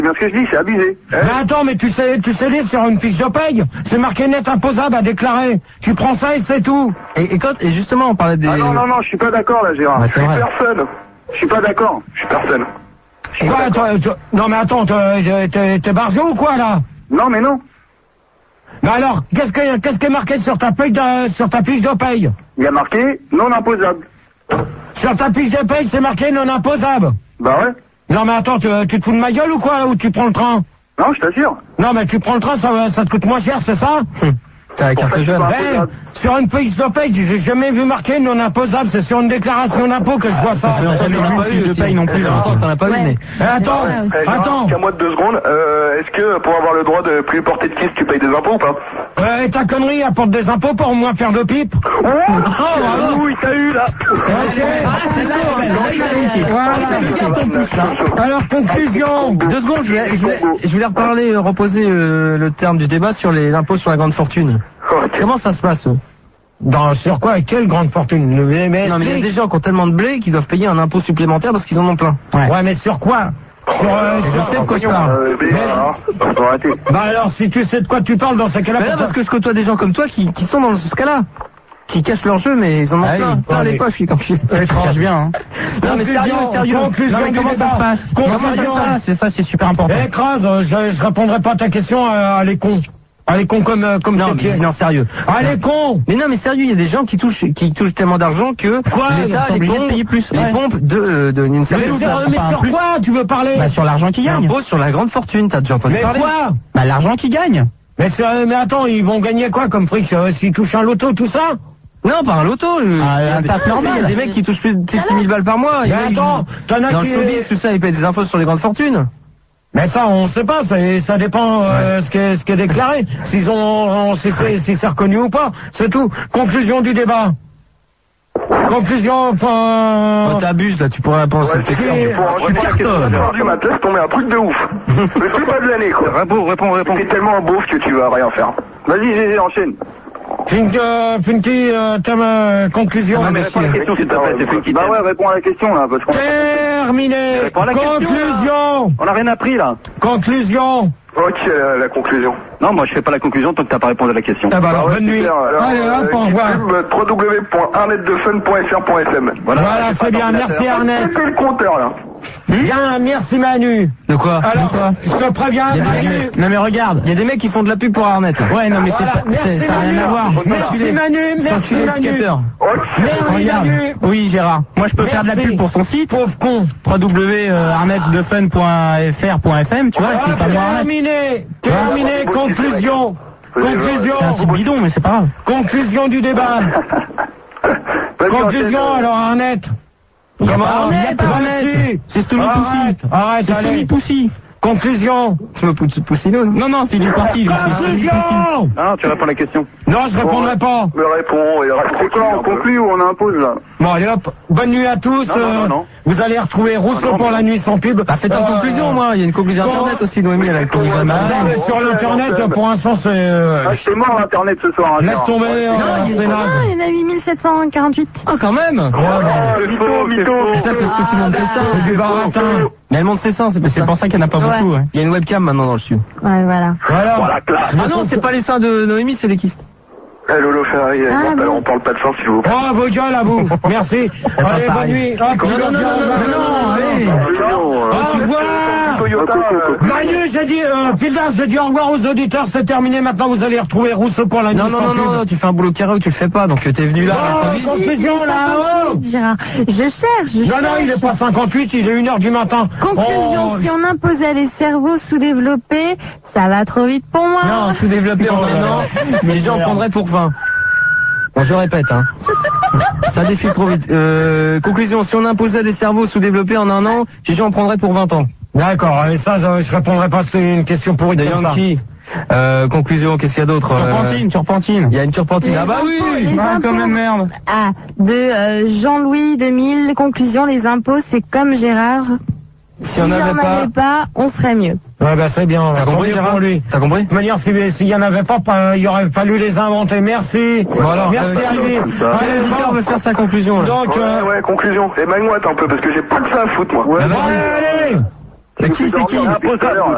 bien ce que je dis, c'est abusé. Mais attends, mais tu sais lire sur une fiche de paye. C'est marqué net imposable à déclarer. Tu prends ça et c'est tout. Et justement, on parlait des... Ah non, je suis pas d'accord là, Gérard. Ouais, Je suis personne. Je suis pas d'accord. Je suis personne. Quoi, non mais attends, t'es barjot ou quoi là? Non mais non. Mais alors, qu'est-ce qui est marqué sur ta fiche de paye? Il y a marqué non imposable. Sur ta fiche de paye, c'est marqué non imposable. Bah ouais. Non mais attends, tu te fous de ma gueule ou quoi là, où tu prends le train? Non, je t'assure. Non mais tu prends le train, ça te coûte moins cher, c'est ça? T'as la carte jeune. Sur une fiche de paye, j'ai jamais vu marqué non imposable, c'est sur une déclaration d'impôt que je vois ça. T'en as pas vu de paye non plus, t'en as pas vu, mais... Attends. Qu'à moi de 2 secondes, est-ce que pour avoir le droit de plus porter de kiss, tu payes des impôts ou pas? Et ta connerie apporte des impôts pour au moins faire de pipe? Oui, t'as eu là. Alors, conclusion. 2 secondes, je voulais reposer le terme du débat sur l'impôt sur la grande fortune. Comment ça se passe? Sur quoi? Quelle grande fortune? Non, mais il y a des gens qui ont tellement de blé qu'ils doivent payer un impôt supplémentaire parce qu'ils en ont plein. Ouais, mais sur quoi? Je sais de quoi je parle. Bah alors, si tu sais de quoi tu parles dans ce cas-là... parce que je côtoie des gens comme toi qui sont dans ce cas-là. Qui cachent leur jeu, mais ils en ont plein les poches, quand je étrange bien, hein. Non, mais sérieux. Conclusion, comment ça se passe? C'est ça, c'est super important. Écrase, je répondrai pas à ta question, à les cons. Ah, les cons comme non, sérieux. Ah, les cons! Mais non, mais sérieux, il y a des gens qui touchent tellement d'argent que l'État est obligé de payer plus. Les pompes d'une certaine... Mais sur quoi tu veux parler? Bah, sur l'argent qu'ils gagnent. Impôt sur la grande fortune, t'as déjà entendu parler? Mais quoi? Bah, l'argent qu'ils gagnent. Mais attends, ils vont gagner quoi comme fric s'ils touchent un loto, tout ça? Non, pas un loto. Il y a des mecs qui touchent plus de 6 000 balles par mois. Mais attends, t'en as qui... Dans le showbiz, tout ça, ils payent des impôts sur les grandes fortunes. Mais ça, on sait pas, ça dépend ce qui est déclaré. Si c'est reconnu ou pas, c'est tout. Conclusion du débat. Conclusion, t'abuses là, tu pourrais penser que t'es clair. Tu m'as laissé tomber un truc de ouf. Le truc pas de l'année, quoi. Réponds. T'es tellement un beauf que tu vas rien faire. Vas-y, enchaîne. Funky, conclusion. Ah, mais réponds à la question, s'il te plaît, c'est Funky. Bah ouais, réponds à la question, là, parce qu'on... Terminé. Conclusion. On a rien appris, là. Conclusion. Ok, la conclusion. Non, moi je fais pas la conclusion tant que t'as pas répondu à la question. Ah bah alors, bonne nuit. Allez, hop, au revoir. www.arnetdefun.fr.fm. Voilà, c'est bien, merci Arnett. C'est le compteur, là. Bien, merci Manu. De quoi? Alors, je te préviens, Manu. Non mais regarde, il y a des mecs qui font de la pub pour Arnett. Ouais, non mais ça n'a rien à voir. Merci Manu, merci Manu. Merci Manu. Oui, Gérard. Moi je peux faire de la pub pour son site. Pauvre con. www.arnettdefun.fr.fm, tu vois, c'est pas moi Arnett. Terminé, conclusion. Conclusion. C'est un site bidon, mais c'est pas grave. Conclusion du débat. Conclusion, alors Arnett. Comment Arnett? C'est Stomy Poussy. Arrête, c'est Stomy Poussy. Conclusion. Tu me Poussino? Non, c'est du parti. Conclusion. Non, tu réponds à la question. Non, je répondrai pas. Mais réponds. C'est quoi, on conclut ou on impose, là? Bon, allez hop. Bonne nuit à tous. Non. Vous allez retrouver Rousseau pour la nuit sans pub. Bah, fais ta conclusion, moi. Il y a une conclusion Internet aussi, Noémie, elle a une conclusion Internet. Sur l'Internet, pour l'instant, c'est... c'est mort, l'Internet, ce soir. Laisse tomber, c'est naze. Il y en a 8748. Ah, quand même. Mytho. Ça, c'est ce que tu montes ses seins. C'est du baratin. Mais elle monte ses seins, c'est pour ça qu'il n'y en a pas beaucoup. Il y a une webcam maintenant dans le studio. Ouais, voilà. Voilà. Ah non, c'est pas les seins de Noémie, c'est les kystes. Lolo Ferrari, on parle pas de sang, s'il vous plaît. Oh, vos gueules à vous. Merci. Allez, bonne nuit. Non, allez. Tu vois Manu, j'ai dit, Fildas, j'ai dit au revoir aux auditeurs, c'est terminé, maintenant vous allez retrouver Rousseau pour la nuit. Non, tu fais un boulot carré ou tu le fais pas, donc t'es venu là. Conclusion là-haut. Je cherche. Non, il est pas 58, il est 1h du matin. Conclusion, si on imposait les cerveaux sous-développés, ça va trop vite pour moi. Non, sous-développé en un an, mais les gens prendraient pour 20. Bon, je répète, hein. Ça défile trop vite. Conclusion, si on imposait des cerveaux sous-développés en un an, les gens en prendraient pour 20 ans. D'accord, et ça, je répondrai pas, c'est une question pourrie de Yankee. Conclusion, qu'est-ce qu'il y a d'autre? Turpentine. Il y a une turpentine. Ah bah oui! Comme la merde. Ah, de Jean-Louis 2000, conclusion, les impôts, c'est comme Gérard. Si on n'avait pas, on serait mieux. Ouais, bah c'est bien. T'as compris, Gérard? T'as compris? De toute manière, s'il y en avait pas, il aurait fallu les inventer. Merci. Voilà. Merci à lui. Allez, l'éditeur veut faire sa conclusion. Donc, ouais, conclusion. Et magne-moi un peu, parce que j'ai pas que ça à foutre, moi. Allez! C'est qui?